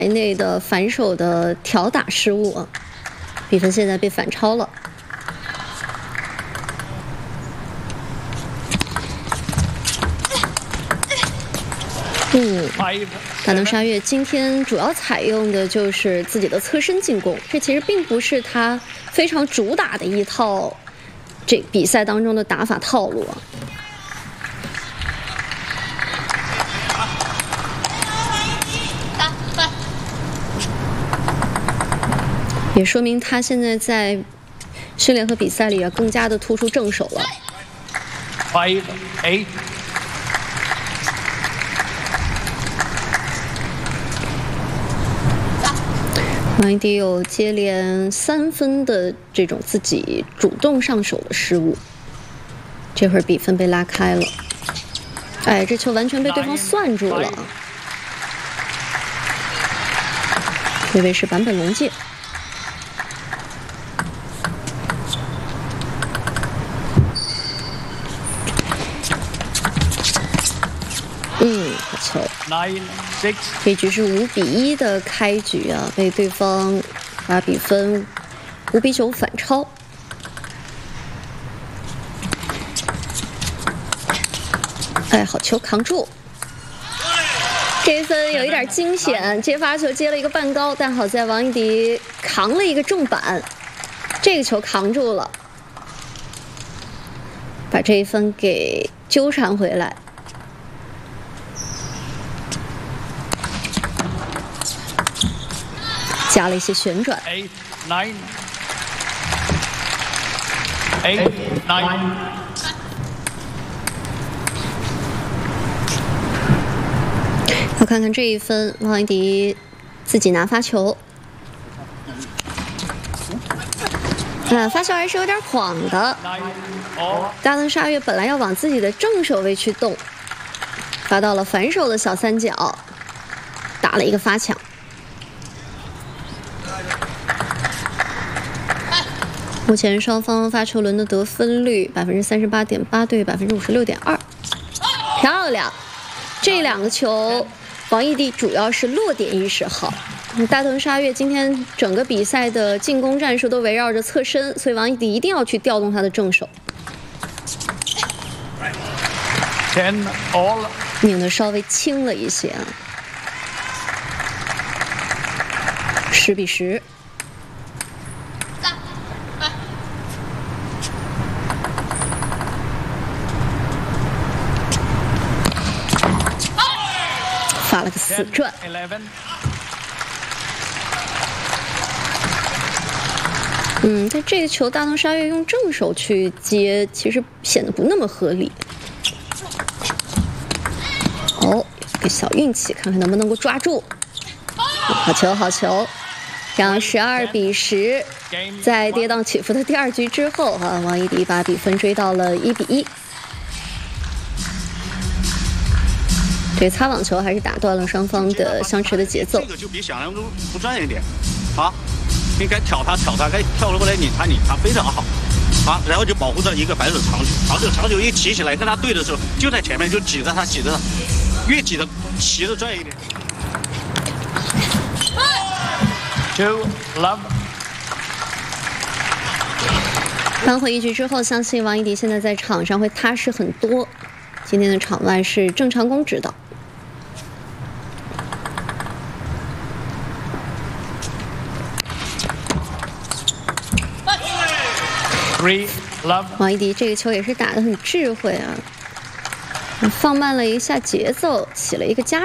内的反手的挑打失误啊，比分现在被反超了。大藤沙月今天主要采用的就是自己的侧身进攻，这其实并不是他非常主打的一套这比赛当中的打法套路啊。 也说明他现在在训练和比赛里啊，更加的突出正手了。 5, 8. 王一迪有接连3分的这种自己主动上手的失误，这会儿比分被拉开了。哎，这球完全被对方算住了。这位是坂本龙介。 好球！这局是5比1的开局啊，被对方把比分5比9反超。哎，好球，扛住！这一分有一点惊险，接发球接了一个半高，但好在王一迪扛了一个重板，这个球扛住了，把这一分给纠缠回来。 加了一些旋转。 8, 9. 要看看这一分，王一迪自己拿发球。发球还是有点晃的。大藤沙月本来要往自己的正手位去动，发到了反手的小三角，打了一个发抢。 目前双方发球轮的得分率38.8%对56.2%，漂亮！这2个球，王一迪主要是落点意识好。大藤沙月今天整个比赛的进攻战术都围绕着侧身，所以王一迪一定要去调动他的正手。 10 all， 拧得稍微轻了一些啊，10比10。 发了个死转。但这个球大藤沙月用正手去接，其实显得不那么合理。哦，个小运气，看看能不能够抓住。好球，好球！让12比10，在跌宕起伏的第2局之后啊，王一迪把比分追到了1比1。 这擦网球还是打断了双方的相持的节奏。 这个就比想象中不专业一点，啊，应该挑他，该跳过来拧他，非常好，啊，然后就保护着一个反手长球，长球一起起来跟他对的时候，就在前面就挤着他，越挤的骑的专业一点。 2 love。 扳回一局之后，相信王一迪现在在场上会踏实很多。今天的场外是郑长恭指导。 3 love。 王一迪这个球也是打得很智慧啊，放慢了一下节奏，起了一个加。